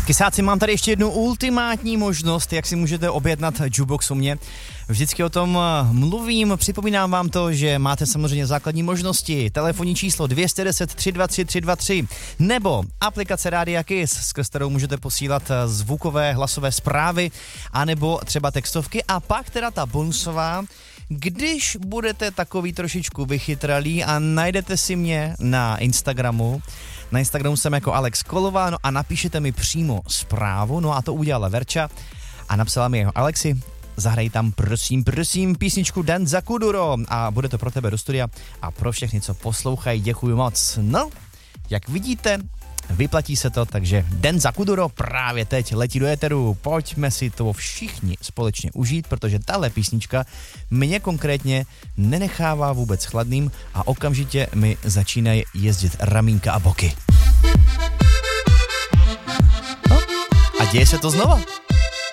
Kysáci, mám tady ještě jednu ultimátní možnost, jak si můžete objednat jukebox u mě. Vždycky o tom mluvím, připomínám vám to, že máte samozřejmě základní možnosti. Telefonní číslo 210 323 323 nebo aplikace Rádia Kiss, skrz kterou můžete posílat zvukové, hlasové zprávy, anebo třeba textovky. A pak teda ta bonusová, když budete takový trošičku vychytralí a najdete si mě na Instagramu. Na Instagramu jsem jako Alex Kolová, no a napíšete mi přímo zprávu, no a to udělala Verča a napsala mi jeho Alexi, zahraj tam prosím písničku Den za Kuduro a bude to pro tebe do studia a pro všechny, co poslouchají, děkuji moc. No, jak vidíte, vyplatí se to, takže Den za Kuduro právě teď letí do éteru. Pojďme si to všichni společně užít, protože tahle písnička mě konkrétně nenechává vůbec chladným a okamžitě mi začínají jezdit ramínka a boky. No, a děje se to znova.